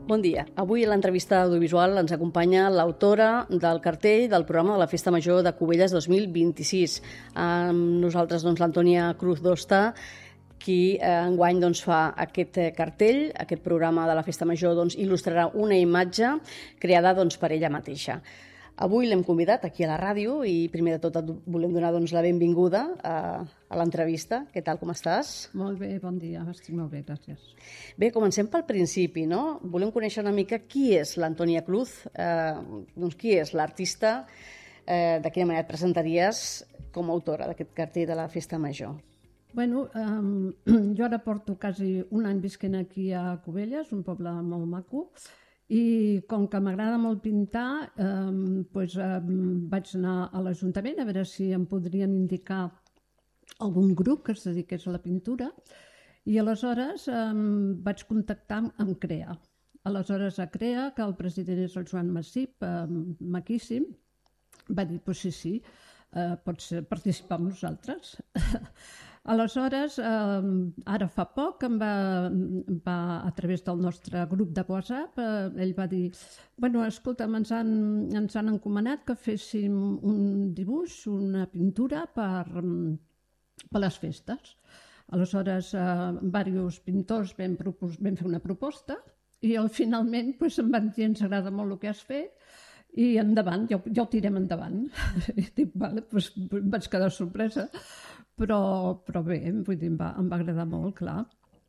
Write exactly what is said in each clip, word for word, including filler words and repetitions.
Bon dia. Avui a l'entrevista audiovisual ens acompanya l'autora del cartell del programa de la Festa Major de Cubelles dos mil vint-i-sis. Amb nosaltres, doncs, l'Antònia Cruz Dosta, qui eh, enguany doncs, fa aquest eh, cartell, aquest programa de la Festa Major, doncs, il·lustrarà una imatge creada doncs, per ella mateixa. Avui l'hem convidat aquí a la ràdio i primer de tot et volem donar doncs, la benvinguda a, a l'entrevista. Què tal, com estàs? Molt bé, bon dia, estic molt bé, gràcies. Bé, comencem pel principi, no? Volem conèixer una mica qui és l'Antònia Cruz, eh, doncs qui és l'artista, eh, de quina manera et presentaries com a autora d'aquest cartell de la Festa Major. Bueno, um, jo ara porto quasi un any visquent aquí a Cubelles, un poble molt maco, i com que m'agrada molt pintar, eh, doncs, eh, vaig anar a l'Ajuntament a veure si em podrien indicar algun grup que es dediqués a la pintura i aleshores eh, vaig contactar amb CREA. Aleshores a CREA, que el president és el Joan Massip, eh, maquíssim, va dir, pues sí, sí, eh, pots participar amb nosaltres. Aleshores, eh, ara fa poc, em va, va, a través del nostre grup de WhatsApp, eh, ell va dir, bueno, escolta'm, ens han, ens han encomanat que féssim un dibuix, una pintura per, per les festes. Aleshores, eh, diversos pintors vam, propos, vam fer una proposta i al finalment pues, em van dir, ens agrada molt el que has fet, i endavant, ja, ja ho tirem endavant. I dic, vale, doncs vaig quedar sorpresa, però, però bé, vull dir, em va, em va agradar molt, clar.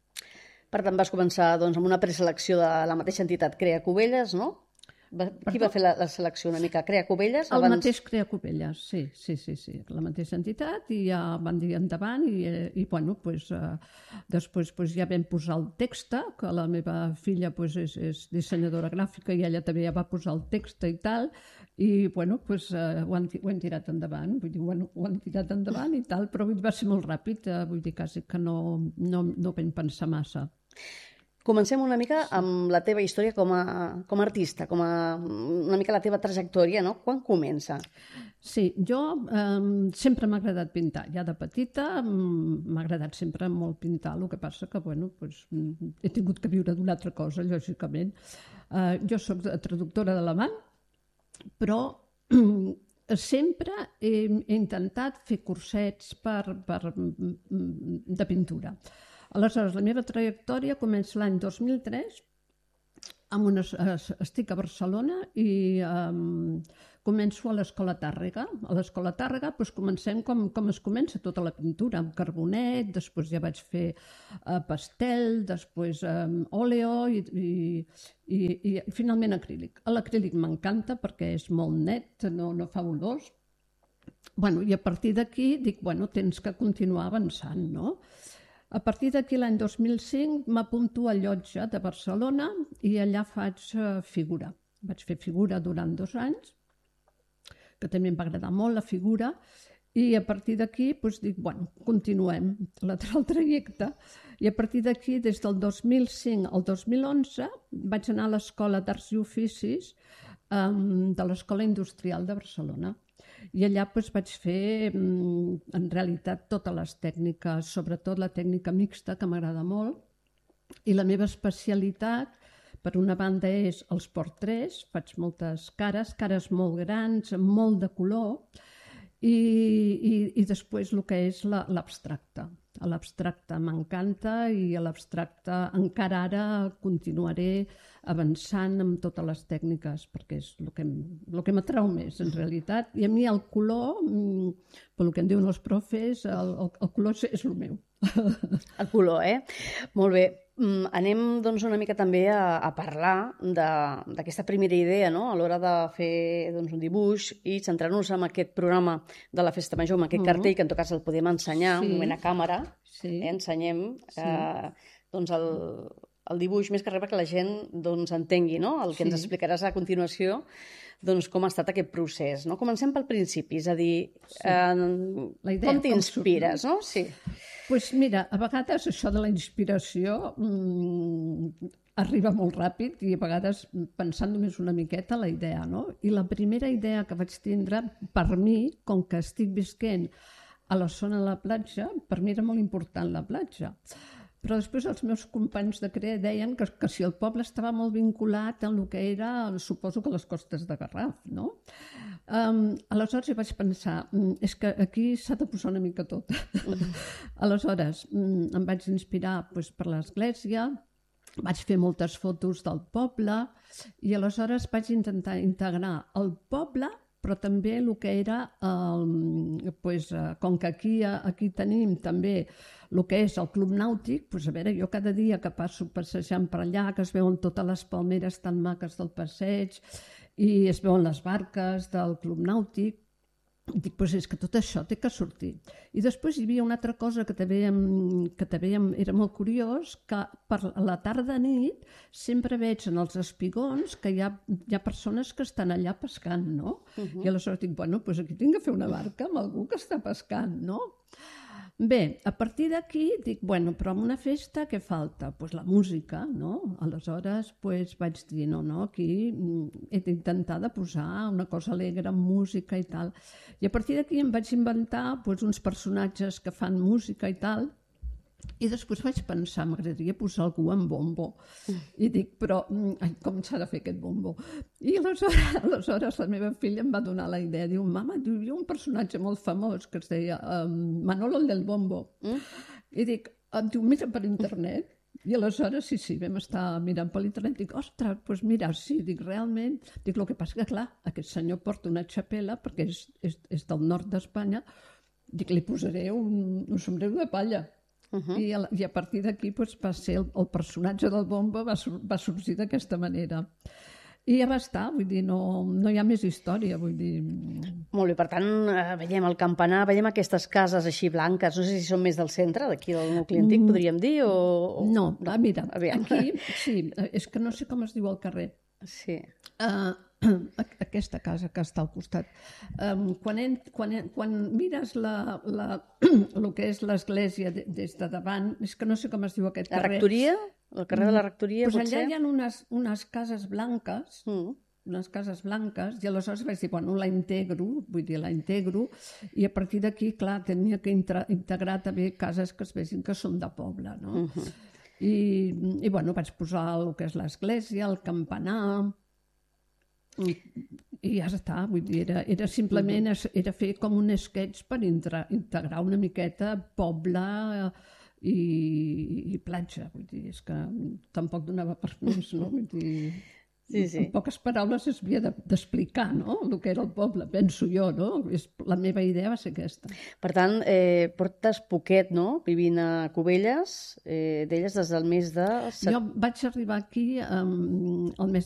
Per tant, vas començar doncs, amb una preselecció de la mateixa entitat CREA Cubelles, no? Va, qui va fer la, la selecció una mica? CREA Cubelles? El abans... mateix CREA Cubelles, sí, sí, sí, sí, la mateixa entitat i ja van dir endavant i, i bueno, pues, eh, després pues, ja vam posar el text, que la meva filla pues, és, és dissenyadora gràfica i ella també ja va posar el text i tal, i bueno, pues, eh, ho, han, ho hem tirat endavant, vull dir, bueno, ho han tirat endavant i tal, però va ser molt ràpid, eh, vull dir, quasi que no, no, no vam pensar massa. Comencem una mica amb la teva història com a, com a artista, com a, una mica la teva trajectòria, no? Quan comença? Sí, jo eh, sempre m'ha agradat pintar. Ja de petita m'ha agradat sempre molt pintar, el que passa que, bueno, pues, he tingut que viure d'una altra cosa, lògicament. Eh, jo soc traductora d'alemany, però sempre he, he intentat fer cursets per, per, de pintura. Aleshores, la meva trajectòria comença l'any dos mil tres, amb una, estic a Barcelona i um, començo a l'Escola Tàrrega. A l'Escola Tàrrega doncs, comencem com, com es comença tota la pintura, amb carbonet, després ja vaig fer uh, pastel, després um, òleo i, i, i, i finalment acrílic. L'acrílic m'encanta perquè és molt net, no, no fa olors. Bueno, i a partir d'aquí dic, bueno, tens que continuar avançant, no? A partir d'aquí, l'any dos mil cinc, m'apunto al Llotja de Barcelona i allà faig figura. Vaig fer figura durant dos anys, que també em va agradar molt la figura, i a partir d'aquí doncs, dic, bueno, continuem el trajecte. I a partir d'aquí, des del dos mil cinc al dos mil onze, vaig anar a l'Escola d'Arts i Oficis um, de l'Escola Industrial de Barcelona. I allà doncs, vaig fer, en realitat, totes les tècniques, sobretot la tècnica mixta, que m'agrada molt. I la meva especialitat, per una banda, és els portrets. Faig moltes cares, cares molt grans, amb molt de color. I, i, i després el que és l'abstracte. L'abstracte m'encanta i a l'abstracte encara ara continuaré avançant amb totes les tècniques perquè és el que, el que m'atrau més en realitat. I a mi el color, pel que em diuen els profes, el, el, el color és el meu. El color, eh? Molt bé. Anem doncs, una mica també a, a parlar d'aquesta primera idea, no? A l'hora de fer doncs, un dibuix i centrar-nos en aquest programa de la Festa Major, amb aquest uh-huh. cartell, que en tot cas el podem ensenyar sí. un moment a càmera. Sí. Eh? Ensenyem sí. eh, doncs el, el dibuix, més que res perquè la gent doncs, entengui, no? El que sí. ens explicaràs a continuació, doncs, com ha estat aquest procés. No? Comencem pel principi, és a dir, sí. eh, la idea, com t'inspires, no? Sí. Pues mira, a vegades això de la inspiració mmm, arriba molt ràpid i a vegades pensant només una miqueta la idea, no? I la primera idea que vaig tindre, per mi, com que estic visquent a la zona de la platja, per mi era molt important la platja. Però després els meus companys de Crea deien que, que si el poble estava molt vinculat en el que era, suposo que les costes de Garraf, no? Um, aleshores jo vaig pensar, és que aquí s'ha de posar una mica tot. Mm. Aleshores um, em vaig inspirar pues, per l'església, vaig fer moltes fotos del poble i aleshores vaig intentar integrar el poble però també el que era, eh, pues, com que aquí, aquí tenim també el que és el Club Nàutic, pues, a veure, jo cada dia que passo passejant per allà, que es veuen totes les palmeres tan maques del passeig i es veuen les barques del Club Nàutic, dic, pues és que tot això té que sortir. I després hi havia una altra cosa que també, que també era molt curiós, que per la tarda-nit sempre veig en els espigons que hi ha, hi ha persones que estan allà pescant, no? Uh-huh. I aleshores dic, bueno, pues aquí tinc que fer una barca amb algú que està pescant, no? Bé, a partir d'aquí dic, bueno, però en una festa què falta? Doncs pues la música, no? Aleshores pues, vaig dir, no, no, aquí he d'intentar de posar una cosa alegre amb música i tal. I a partir d'aquí em vaig inventar pues, uns personatges que fan música i tal, i després vaig pensar, m'agradaria posar algú amb bombo. I dic, però ai, com s'ha de fer aquest bombo? I aleshores, aleshores la meva filla em va donar la idea, diu, mama, hi havia un personatge molt famós que es deia um, Manolo el del bombo. Mm? I dic, diu, mira per internet. I aleshores, sí, sí, vam estar mirant per l'internet, dic, ostres, doncs mira, sí, dic, realment, dic, el que passa que, clar, aquest senyor porta una xapela, perquè és, és, és del nord d'Espanya, dic, li posaré un, un sombrero de palla. Uh-huh. I, a, I a partir d'aquí pues, va ser el, el personatge del bombo va, sur, va sorgir d'aquesta manera. I ja va estar, vull dir, no, no hi ha més història, vull dir... Molt bé, per tant, veiem el campanar, veiem aquestes cases així blanques, no sé si són més del centre, d'aquí del nucli antic, podríem dir, o... No, va, mira, aquí, sí, és que no sé com es diu el carrer. Sí. Uh, aquesta casa que està al costat. Um, quan, en, quan, en, quan mires la, la, el que és l'església de, des de davant, és que no sé com es diu aquest la carrer. La rectoria? El carrer de la rectoria, pues potser? Allà hi ha unes, unes cases blanques, mm. unes cases blanques, i aleshores vaig dir, bueno, la integro, vull dir, la integro, i a partir d'aquí, clar, tenia que integrar també cases que es vegin que són de poble, no? Mm-hmm. I, i bueno, vaig posar el que és l'església, el campanar, i, i ja està, vull dir, era, era simplement era fer com un sketch per intra, integrar una miqueta poble i, i platja, vull dir, és que tampoc donava per més, no? Vull dir, sí, sí. En poques paraules es havia d'explicar, no?, el que era el poble, penso jo, no? La meva idea va ser aquesta. Per tant, eh, portes poquet, no?, vivint a Cubelles, eh, d'elles des del mes de... Jo vaig arribar aquí um, el mes